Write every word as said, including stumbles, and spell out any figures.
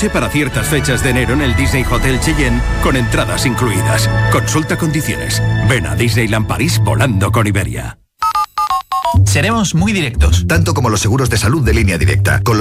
noche para ciertas fechas de enero en el Disney Hotel Cheyenne con entradas incluidas. Consulta condiciones. Ven a Disneyland París volando con Iberia. Seremos muy directos. Tanto como los seguros de salud de Línea Directa. Con